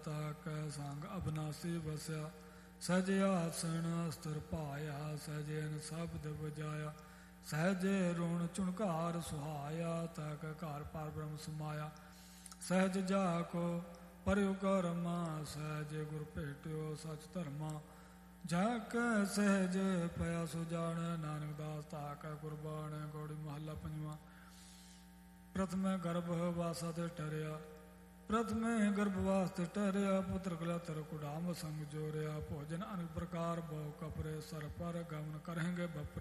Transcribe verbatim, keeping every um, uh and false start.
ਤਾਕੈ ਸੰਗ ਅਬਨਾਸੀ ਵਸਿਆ। ਸਹਿਜੇ ਆਸਣ ਅਸਤਰ ਭਾਇਆ, ਸਹਿਜੇ ਨ ਸ਼ਬਦ ਵਜਾਇਆ। ਸਹਿਜੇ ਰੁਣ ਝੁਣਕਾਰ ਸੁਹਾਇਆ, ਤਾਕੈ ਘਰ ਪਰ ਬ੍ਰਹਮ ਸਮਾਇਆ। ਸਹਿਜ ਜਾ ਕੋ ਪਰਿਉ ਕਰਮਾ, ਸਹਿਜੇ ਗੁਰ ਭੇਟਿਓ ਸਚ ਧਰਮਾ। ਜਾ ਕੈ ਸਹਿਜ ਪਿਆ ਸੋ ਜਾਣੈ, ਨਾਨਕ ਦਾਸ ਤਾਕੈ ਕੁਰਬਾਨ। ਗੌੜੀ ਮਹੱਲਾ ਪੰਜਵਾਂ। ਪ੍ਰਥਮੇ ਗਰਭ ਵਾਸਾ ਤੇ ਟਰਿਆ, ਪ੍ਰਥਮੇ ਗਰਭਵਾਸ ਤੇ ਟਰਿਆ। ਪੁੱਤਰ ਕਲਤਰ ਕੁਡਾਮ ਸੰਗ ਜੋਰਿਆ, ਭੋਜਨ ਅਨੇਕ ਪ੍ਰਕਾਰ ਬਹੁ ਕਪਰੇ। ਸਰ ਪਰ ਗਮਨ ਕਰਹਿੰਗੇ ਬਪਰੇ।